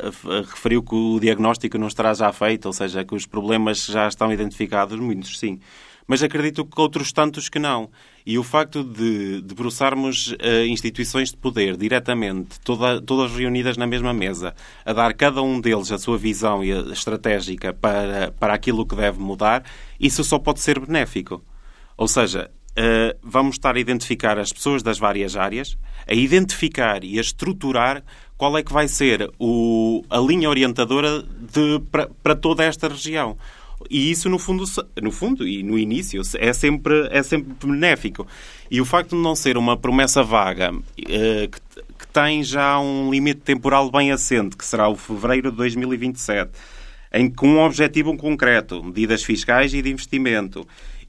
referiu que o diagnóstico não estará já feito, ou seja, que os problemas já estão identificados, muitos sim. Mas acredito que outros tantos que não. E o facto de debruçarmos instituições de poder diretamente, todas reunidas na mesma mesa, a dar cada um deles a sua visão estratégica para aquilo que deve mudar, isso só pode ser benéfico. Ou seja, vamos estar a identificar as pessoas das várias áreas, a identificar e a estruturar qual é que vai ser a linha orientadora para toda esta região. E isso, no fundo e no início, é sempre benéfico. E o facto de não ser uma promessa vaga, que tem já um limite temporal bem assente, que será o fevereiro de 2027, com um objetivo concreto, medidas fiscais e de investimento,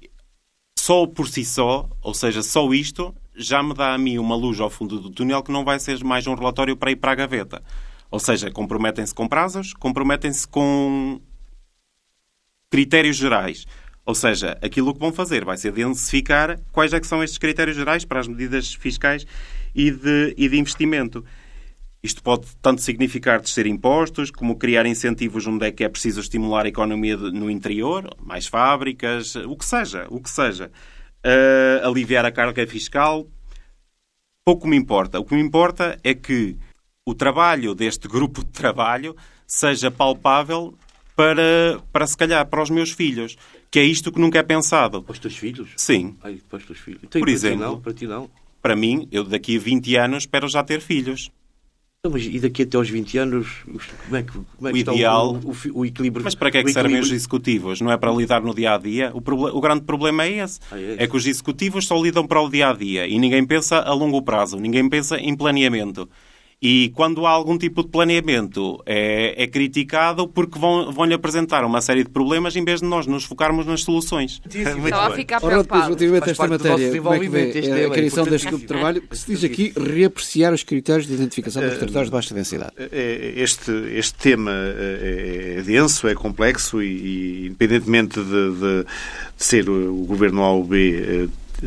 só por si só, ou seja, só isto, já me dá a mim uma luz ao fundo do túnel que não vai ser mais um relatório para ir para a gaveta. Ou seja, comprometem-se com prazos, comprometem-se com critérios gerais. Ou seja, aquilo que vão fazer vai ser densificar quais é que são estes critérios gerais para as medidas fiscais e de investimento. Isto pode tanto significar descer impostos, como criar incentivos onde é que é preciso estimular a economia no interior, mais fábricas, o que seja. Aliviar a carga fiscal, pouco me importa. O que me importa é que o trabalho deste grupo de trabalho seja palpável para se calhar, para os meus filhos, que é isto que nunca é pensado. Para os teus filhos? Sim. Para os teus filhos. Então, por exemplo, para ti não? Para mim, eu daqui a 20 anos espero já ter filhos. Mas e daqui até aos 20 anos, como é que ideal, está o equilíbrio? Mas para que é que servem os executivos? Não é para lidar no dia-a-dia? O grande problema é esse. É que os executivos só lidam para o dia-a-dia e ninguém pensa a longo prazo, ninguém pensa em planeamento. E quando há algum tipo de planeamento é criticado porque vão-lhe apresentar uma série de problemas em vez de nós nos focarmos nas soluções. Estava a ficar preocupado. Relativamente a esta matéria, como é que vê a criação deste grupo de trabalho, que se diz aqui reapreciar os critérios de identificação dos territórios de baixa densidade? Este tema é denso, é complexo e independentemente de ser o governo A ou B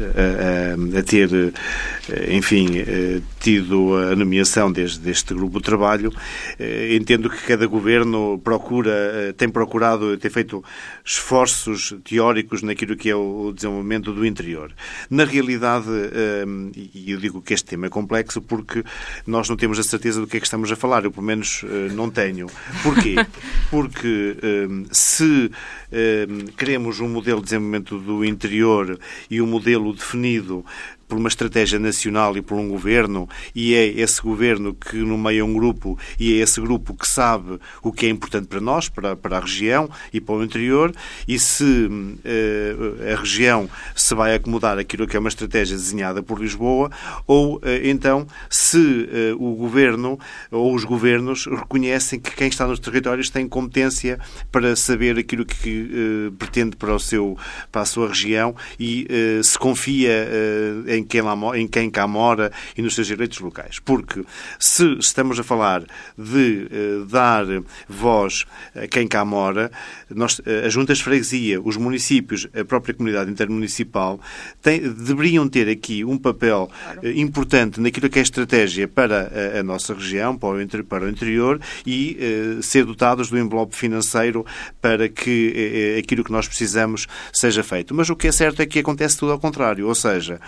a ter, enfim, tido a nomeação deste grupo de trabalho, entendo que cada governo tem procurado, tem feito esforços teóricos naquilo que é o desenvolvimento do interior. Na realidade, e eu digo que este tema é complexo porque nós não temos a certeza do que é que estamos a falar, eu pelo menos não tenho. Porquê? Porque se queremos um modelo de desenvolvimento do interior e um modelo definido por uma estratégia nacional e por um governo, e é esse governo que nomeia um grupo e é esse grupo que sabe o que é importante para nós, para a região e para o interior, e se a região se vai acomodar àquilo que é uma estratégia desenhada por Lisboa, ou então se o governo ou os governos reconhecem que quem está nos territórios tem competência para saber aquilo que pretende para a sua região e se confia em quem cá mora e nos seus direitos locais. Porque se estamos a falar de dar voz a quem cá mora, as juntas de freguesia, os municípios, a própria comunidade intermunicipal deveriam ter aqui um papel importante naquilo que é estratégia para a nossa região, para o interior e ser dotados do envelope financeiro para que aquilo que nós precisamos seja feito. Mas o que é certo é que acontece tudo ao contrário, ou seja,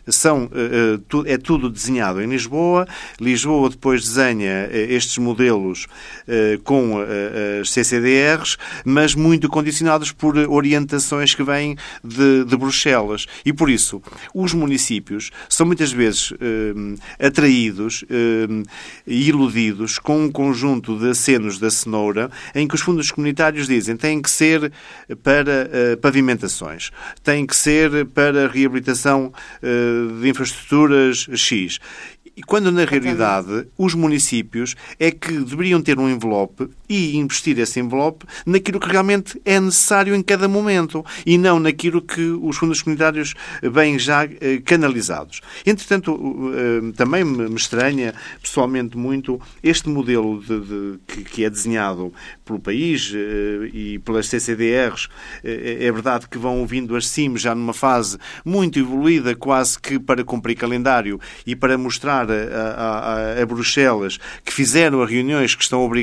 é tudo desenhado em Lisboa. Lisboa depois desenha estes modelos com as CCDRs, mas muito condicionados por orientações que vêm de Bruxelas. E por isso, os municípios são muitas vezes atraídos e iludidos com um conjunto de acenos da cenoura em que os fundos comunitários dizem têm que ser para pavimentações, têm que ser para reabilitação de infraestruturas X. E quando, na realidade, os municípios é que deveriam ter um envelope e investir esse envelope naquilo que realmente é necessário em cada momento e não naquilo que os fundos comunitários vêm já canalizados. Entretanto, também me estranha, pessoalmente, muito este modelo que é desenhado pelo país e pelas CCDRs. É verdade que vão vindo as CIMs já numa fase muito evoluída, quase que para cumprir calendário e para mostrar a Bruxelas que fizeram as reuniões que estão obrigadas